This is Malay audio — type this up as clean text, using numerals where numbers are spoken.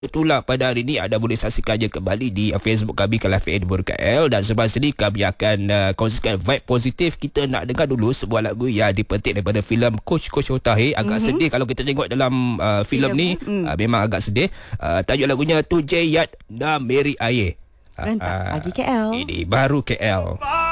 Itulah pada hari ini anda boleh saksikan je kembali di Facebook kami Kelas Edinburgh KL. Dan selepas ini kami akan kongsikan vibe positif. Kita nak dengar dulu sebuah lagu yang dipetik daripada filem Coach Tahir. Agak sedih kalau kita tengok dalam filem ni. Memang agak sedih. Tajuk lagunya Tu Je Yat Na Meri Aye. Rentak pagi KL. Ini baru KL.